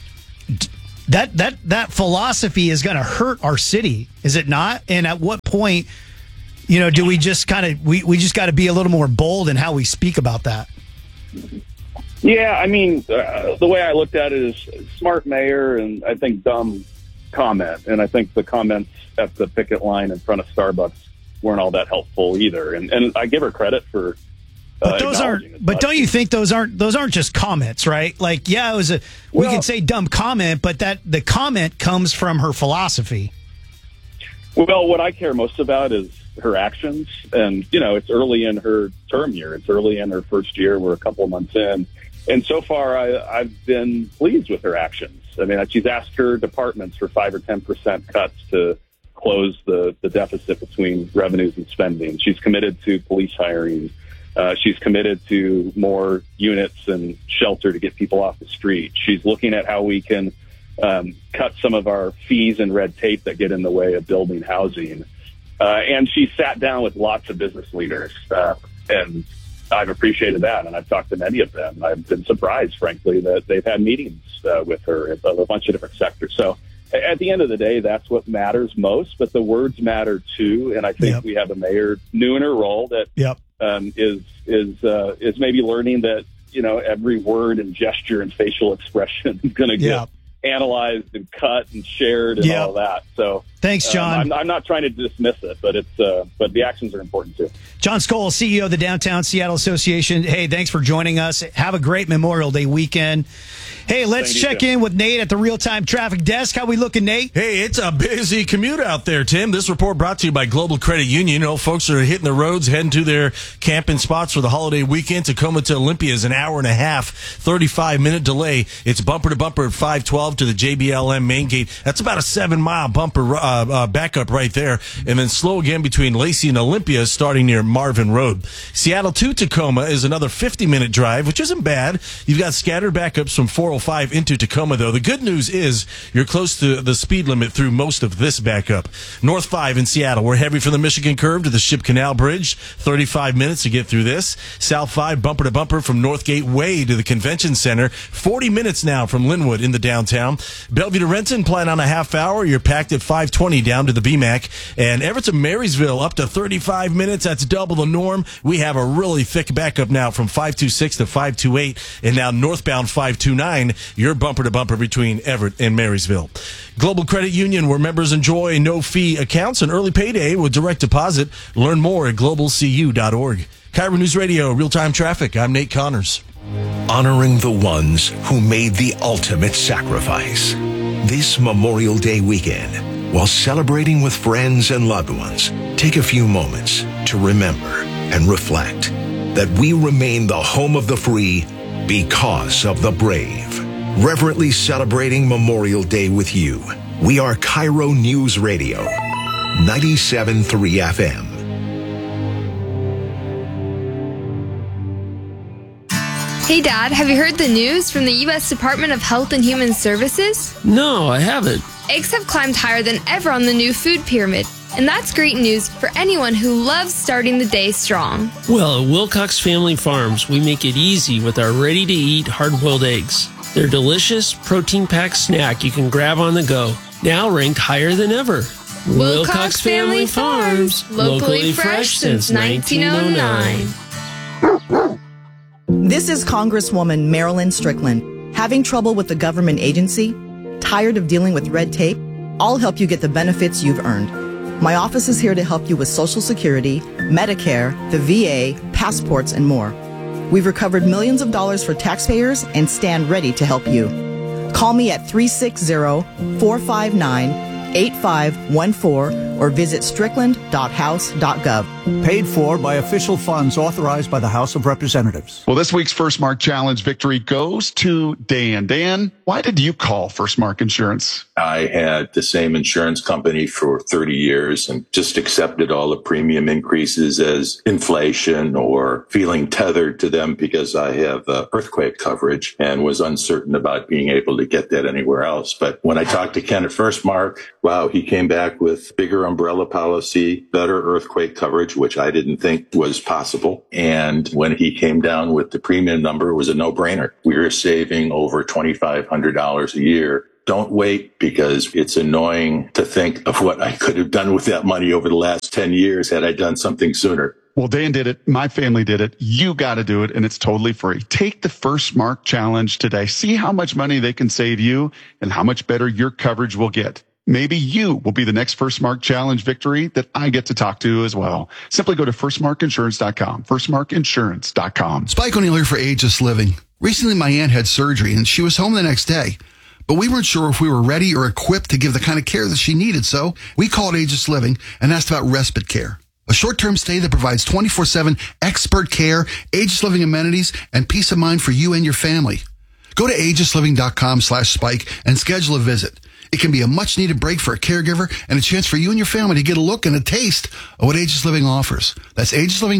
That philosophy is going to hurt our city, is it not? And at what point, do we just kind of, we just got to be a little more bold in how we speak about that? Yeah, I mean, the way I looked at it is smart mayor and I think dumb comment. And I think the comments at the picket line in front of Starbucks weren't all that helpful either. And I give her credit for but those aren't. But don't you think those aren't just comments, right? Like, yeah, it was we could say dumb comment, but that the comment comes from her philosophy. Well, what I care most about is her actions, and it's early in her term year. It's early in her first year. We're a couple of months in, and so far I've been pleased with her actions. I mean, she's asked her departments for 5 or 10% cuts to close the deficit between revenues and spending. She's committed to police hiring. She's committed to more units and shelter to get people off the street. She's looking at how we can cut some of our fees and red tape that get in the way of building housing. And she sat down with lots of business leaders, and I've appreciated that. And I've talked to many of them. I've been surprised, frankly, that they've had meetings with her of a bunch of different sectors. So at the end of the day, that's what matters most. But the words matter too. And I think we have a mayor new in her role that is maybe learning that every word and gesture and facial expression is going to get analyzed and cut and shared and all that. So thanks, John. I'm not trying to dismiss it, but but the actions are important too. John Skoll, CEO of the Downtown Seattle Association. Hey, thanks for joining us. Have a great Memorial Day weekend. Hey, let's check in with Nate at the real-time traffic desk. How we looking, Nate? Hey, it's a busy commute out there, Tim. This report brought to you by Global Credit Union. Folks are hitting the roads, heading to their camping spots for the holiday weekend. Tacoma to Olympia is an hour and a half, 35-minute delay. It's bumper to bumper at 512 to the JBLM main gate. That's about a 7-mile bumper backup right there. And then slow again between Lacey and Olympia starting near Marvin Road. Seattle to Tacoma is another 50-minute drive, which isn't bad. You've got scattered backups from 405 into Tacoma, though. The good news is you're close to the speed limit through most of this backup. North 5 in Seattle, we're heavy from the Michigan Curve to the Ship Canal Bridge. 35 minutes to get through this. South 5, bumper to bumper from Northgate Way to the Convention Center. 40 minutes now from Linwood in the downtown. Bellevue to Renton, plan on a half hour. You're packed at 520 down to the BMAC. And Everett to Marysville, up to 35 minutes. That's double the norm. We have a really thick backup now from 526 to 528. And now northbound 529. Your bumper to bumper between Everett and Marysville. Global Credit Union, where members enjoy no-fee accounts and early payday with direct deposit. Learn more at globalcu.org. Cairo News Radio, real-time traffic. I'm Nate Connors. Honoring the ones who made the ultimate sacrifice. This Memorial Day weekend, while celebrating with friends and loved ones, take a few moments to remember and reflect that we remain the home of the free because of the brave. Reverently celebrating Memorial Day with you. We are Cairo News Radio, 97.3 FM. Hey, Dad, have you heard the news from the U.S. Department of Health and Human Services? No, I haven't. Eggs have climbed higher than ever on the new food pyramid. And that's great news for anyone who loves starting the day strong. Well, at Wilcox Family Farms, we make it easy with our ready-to-eat hard-boiled eggs. They're a delicious, protein-packed snack you can grab on the go, now ranked higher than ever. Wilcox Family Farms, locally fresh since 1909. This is Congresswoman Marilyn Strickland. Having trouble with the government agency? Tired of dealing with red tape? I'll help you get the benefits you've earned. My office is here to help you with Social Security, Medicare, the VA, passports, and more. We've recovered millions of dollars for taxpayers and stand ready to help you. Call me at 360-459-2222 8514 or visit strickland.house.gov. Paid for by official funds authorized by the House of Representatives. Well, this week's First Mark Challenge victory goes to Dan. Dan, why did you call First Mark Insurance? I had the same insurance company for 30 years and just accepted all the premium increases as inflation or feeling tethered to them because I have earthquake coverage and was uncertain about being able to get that anywhere else. But when I talked to Ken at First Mark, wow, he came back with bigger umbrella policy, better earthquake coverage, which I didn't think was possible. And when he came down with the premium number, it was a no-brainer. We were saving over $2,500 a year. Don't wait, because it's annoying to think of what I could have done with that money over the last 10 years had I done something sooner. Well, Dan did it. My family did it. You got to do it, and it's totally free. Take the First Mark Challenge today. See how much money they can save you and how much better your coverage will get. Maybe you will be the next First Mark Challenge victory that I get to talk to as well. Simply go to firstmarkinsurance.com, firstmarkinsurance.com. Spike O'Neill here for Ageless Living. Recently, my aunt had surgery, and she was home the next day. But we weren't sure if we were ready or equipped to give the kind of care that she needed, so we called Ageless Living and asked about respite care. A short-term stay that provides 24/7 expert care, Ageless Living amenities, and peace of mind for you and your family. Go to agelessliving.com/spike and schedule a visit. It can be a much-needed break for a caregiver and a chance for you and your family to get a look and a taste of what Ageless Living offers. That's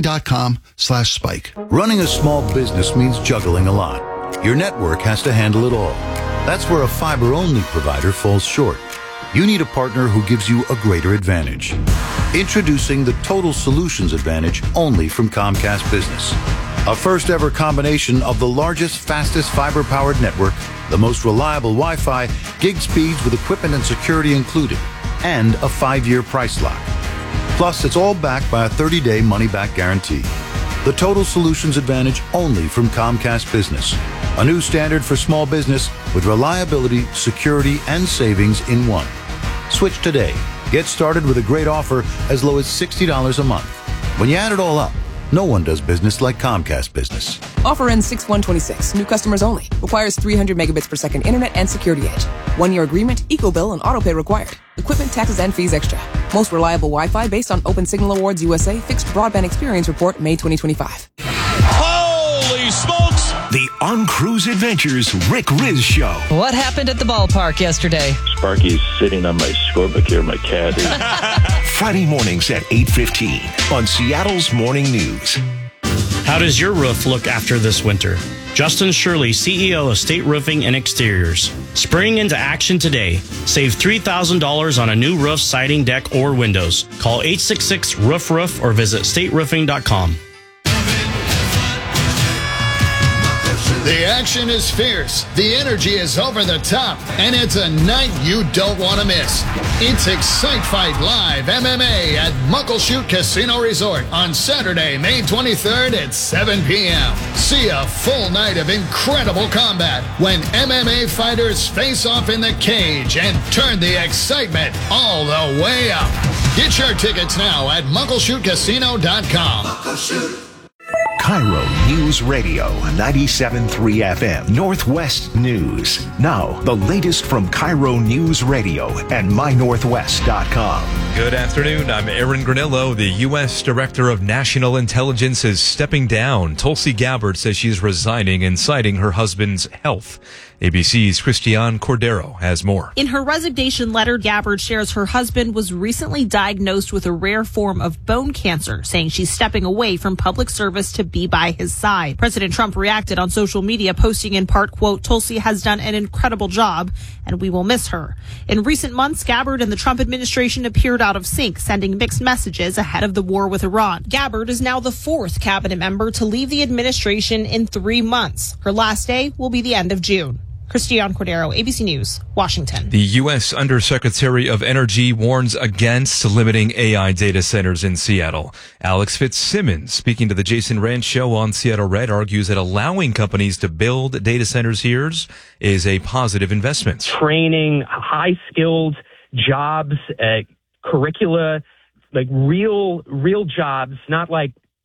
agelessliving.com/spike. Running a small business means juggling a lot. Your network has to handle it all. That's where a fiber-only provider falls short. You need a partner who gives you a greater advantage. Introducing the Total Solutions Advantage only from Comcast Business. A first-ever combination of the largest, fastest fiber-powered network, the most reliable Wi-Fi, gig speeds with equipment and security included, and a 5-year price lock. Plus, it's all backed by a 30-day money-back guarantee. The Total Solutions Advantage only from Comcast Business. A new standard for small business with reliability, security, and savings in one. Switch today. Get started with a great offer as low as $60 a month. When you add it all up, no one does business like Comcast Business. Offer ends 6/1/26. New customers only. Requires 300 megabits per second internet and security edge. 1-year agreement, eco-bill, and auto pay required. Equipment, taxes, and fees extra. Most reliable Wi-Fi based on Open Signal Awards USA Fixed Broadband Experience Report, May 2025. Holy smokes! The On Cruise Adventures Rick Riz Show. What happened at the ballpark yesterday? Sparky's sitting on my scorebook here, my caddy. Friday mornings at 8:15 on Seattle's Morning News. How does your roof look after this winter? Justin Shirley, CEO of State Roofing and Exteriors. Spring into action today. Save $3,000 on a new roof, siding, deck, or windows. Call 866-ROOF-ROOF or visit stateroofing.com. The action is fierce, the energy is over the top, and it's a night you don't want to miss. It's Excite Fight Live MMA at Muckleshoot Casino Resort on Saturday, May 23rd at 7 p.m. See a full night of incredible combat when MMA fighters face off in the cage and turn the excitement all the way up. Get your tickets now at muckleshootcasino.com. Muckleshoot. Cairo News Radio, 97.3 FM, Northwest News. Now, the latest from Cairo News Radio and mynorthwest.com. Good afternoon. I'm Aaron Granillo. The U.S. Director of National Intelligence is stepping down. Tulsi Gabbard says she's resigning and citing her husband's health. ABC's Christiane Cordero has more. In her resignation letter, Gabbard shares her husband was recently diagnosed with a rare form of bone cancer, saying she's stepping away from public service to be by his side. President Trump reacted on social media, posting in part, quote, "Tulsi has done an incredible job and we will miss her." In recent months, Gabbard and the Trump administration appeared out of sync, sending mixed messages ahead of the war with Iran. Gabbard is now the fourth cabinet member to leave the administration in 3 months. Her last day will be the end of June. Christiane Cordero, ABC News, Washington. The U.S. Undersecretary of Energy warns against limiting AI data centers in Seattle. Alex Fitzsimmons, speaking to the Jason Rand Show on Seattle Red, argues that allowing companies to build data centers here is a positive investment. Training, high-skilled jobs, curricula, like real jobs, not like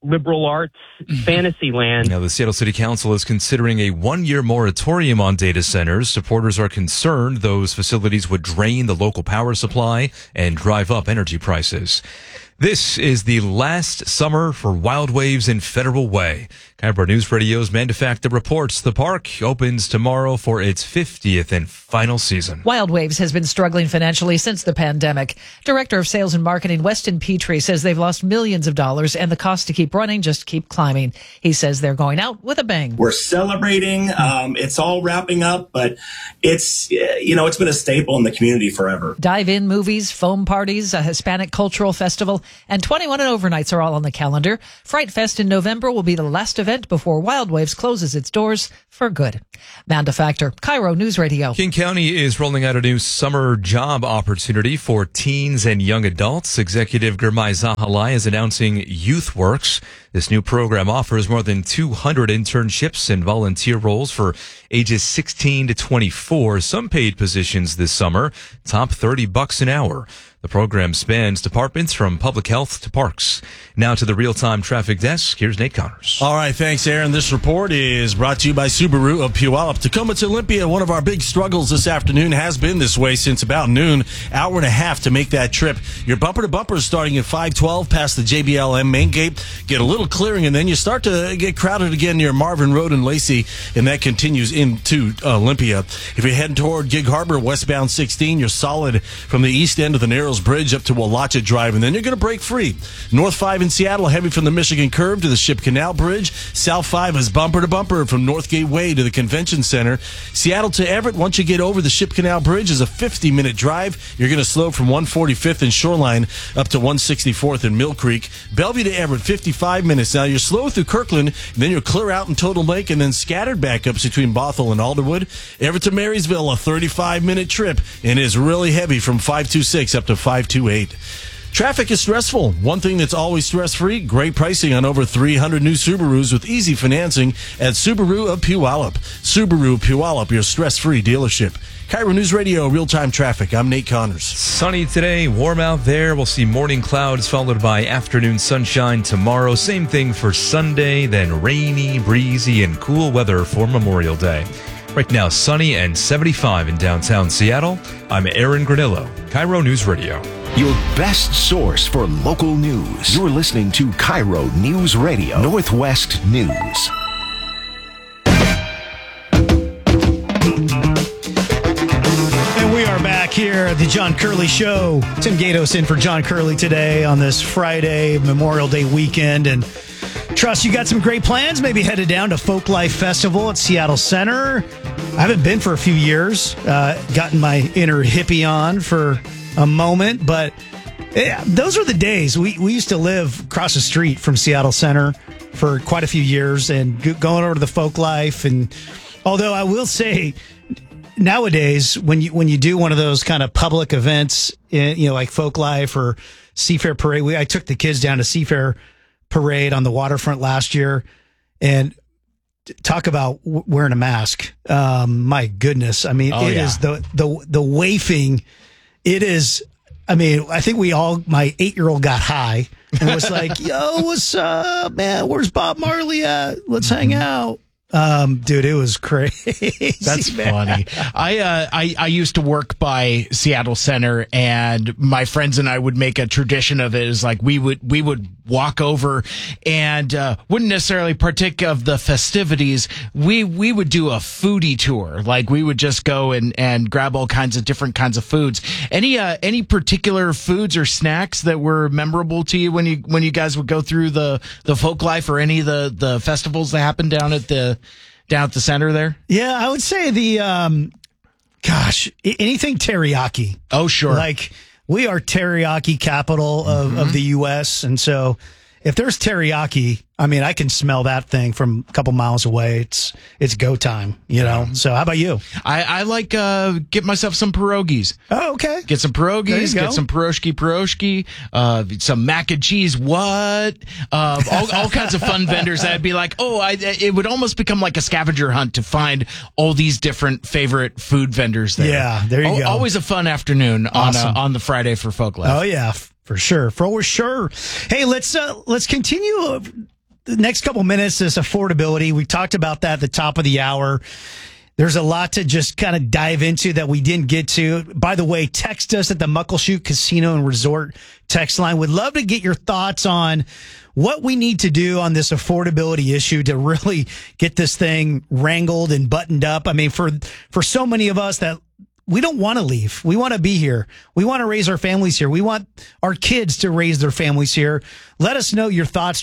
liberal arts fantasy land. Now, the Seattle City Council is considering a 1-year moratorium on data centers. Supporters are concerned those facilities would drain the local power supply and drive up energy prices. This is the last summer for Wild Waves in Federal Way. KIRO News Radio's Manda Facta reports the park opens tomorrow for its 50th and final season. Wild Waves has been struggling financially since the pandemic. Director of Sales and Marketing Weston Petrie says they've lost millions of dollars and the cost to keep running just keep climbing. He says they're going out with a bang. We're celebrating. It's all wrapping up, but it's been a staple in the community forever. Dive-in movies, foam parties, a Hispanic cultural festival, and 21 and overnights are all on the calendar. Fright Fest in November will be the last event before Wild Waves closes its doors for good. Manda Factor, KIRO News Radio. King County is rolling out a new summer job opportunity for teens and young adults. Executive Gurmai Zahalai is announcing YouthWorks. This new program offers more than 200 internships and volunteer roles for ages 16 to 24. Some paid positions this summer, top $30 an hour. The program spans departments from public health to parks. Now to the real-time traffic desk. Here's Nate Connors. All right, thanks, Aaron. This report is brought to you by Subaru of Puyallup. Tacoma to Olympia, one of our big struggles this afternoon, has been this way since about noon. Hour and a half to make that trip. Your bumper-to-bumper is starting at 512 past the JBLM main gate. Get a little clearing, and then you start to get crowded again near Marvin Road and Lacey, and that continues into Olympia. If you're heading toward Gig Harbor, westbound 16, you're solid from the east end of the Narrows Bridge up to Wallachia Drive, and then you're going to break free. North 5 in Seattle, heavy from the Michigan Curve to the Ship Canal Bridge. South 5 is bumper to bumper from Northgate Way to the Convention Center. Seattle to Everett, once you get over the Ship Canal Bridge, is a 50-minute drive. You're going to slow from 145th and Shoreline up to 164th and Mill Creek. Bellevue to Everett, 55 minutes. Now you're slow through Kirkland, then you'll clear out in Total Lake, and then scattered backups between Bothell and Alderwood. Everett to Marysville, a 35-minute trip, and is really heavy from 526 up to 528. Traffic is stressful. One thing that's always stress-free, great pricing on over 300 new Subarus with easy financing at Subaru of Puyallup. Subaru of Puyallup, your stress-free dealership. KIRO News Radio, real-time traffic. I'm Nate Connors. Sunny today, warm out there. We'll see morning clouds followed by afternoon sunshine tomorrow. Same thing for Sunday, then rainy, breezy, and cool weather for Memorial Day. Right now, sunny and 75 in downtown Seattle. I'm Aaron Granillo, KIRO News Radio. Your best source for local news. You're listening to KIRO News Radio, Northwest News. And we are back here at the John Curley Show. Tim Gatos in for John Curley today on this Friday, Memorial Day weekend. And trust you got some great plans. Maybe headed down to Folk Life Festival at Seattle Center. I haven't been for a few years. Gotten my inner hippie on for a moment, but those are the days. We used to live across the street from Seattle Center for quite a few years, and going over to the Folk Life. And although I will say, nowadays when you do one of those kind of public events, like Folk Life or Seafair Parade, I took the kids down to Seafair Parade on the waterfront last year, and talk about wearing a mask. My goodness, I mean, is the wafting. It is, I mean, I think my 8-year-old got high and was like, yo, what's up, man? Where's Bob Marley at? Let's hang out. Dude, it was crazy. That's funny. I used to work by Seattle Center, and my friends and I would make a tradition of it. Is like we would walk over and wouldn't necessarily partake of the festivities. We would do a foodie tour. Like we would just go and grab all kinds of different kinds of foods. Any particular foods or snacks that were memorable to you when you guys would go through the Folk Life or any of the festivals that happened down at the center there? Yeah, I would say anything teriyaki. Oh, sure. Like, we are teriyaki capital of the U.S., and so if there's teriyaki, I mean, I can smell that thing from a couple miles away. It's go time, you know? So how about you? I like get myself some pierogies. Oh, okay. Get some pierogies, get some pierogi, some mac and cheese, all kinds of fun vendors. I'd be like, it would almost become like a scavenger hunt to find all these different favorite food vendors there. Yeah, there you go. Always a fun afternoon on the Friday for Folk Life. Oh, yeah. For sure. Hey, let's continue the next couple minutes, this affordability. We talked about that at the top of the hour. There's a lot to just kind of dive into that we didn't get to. By the way, text us at the Muckleshoot Casino and Resort text line. Would love to get your thoughts on what we need to do on this affordability issue to really get this thing wrangled and buttoned up. I mean, for so many of us that we don't want to leave. We want to be here. We want to raise our families here. We want our kids to raise their families here. Let us know your thoughts,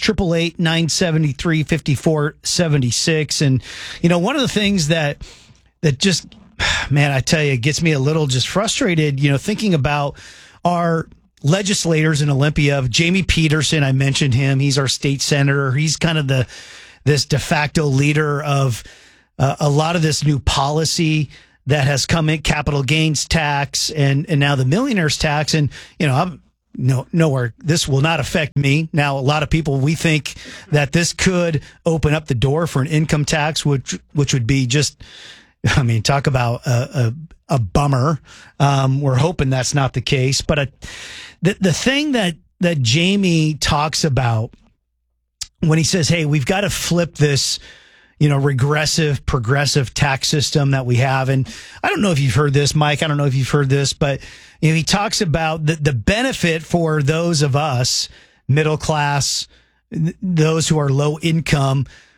888-973-5476. And, one of the things that just, man, I tell you, this me a little just frustrated, thinking about our legislators in Olympia. Jamie Peterson, I mentioned him. He's our state senator. He's kind of this de facto leader of a lot of this new policy that has come in, capital gains tax and now the millionaire's tax. And, I'm nowhere. This will not affect me. Now, a lot of people, we think that this could open up the door for an income tax, which would be just, talk about a bummer. We're hoping that's not the case. But the thing that Jamie talks about when he says, hey, we've got to flip this, regressive, progressive tax system that we have. And I don't know if you've heard this, Mike. I don't know if you've heard this, but he talks about the benefit for those of us, middle class, those who are low income,